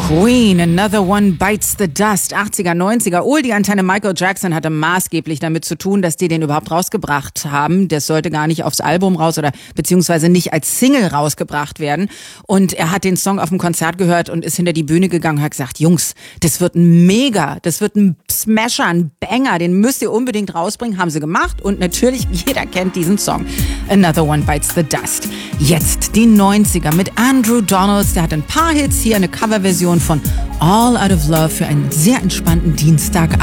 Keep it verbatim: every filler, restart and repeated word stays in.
Queen, Another One Bites the Dust, achtziger, neunziger. Oldie-Antenne Michael Jackson hatte maßgeblich damit zu tun, dass die den überhaupt rausgebracht haben. Das sollte gar nicht aufs Album raus oder beziehungsweise nicht als Single rausgebracht werden. Und er hat den Song auf dem Konzert gehört und ist hinter die Bühne gegangen und hat gesagt, Jungs, das wird ein Mega, das wird ein Smasher, ein Banger, den müsst ihr unbedingt rausbringen. Haben sie gemacht und natürlich, jeder kennt diesen Song. Another One Bites the Dust. Jetzt die neunziger mit Andrew Donalds, der hat ein paar Hits, hier eine Coverversion von All Out of Love für einen sehr entspannten Dienstag.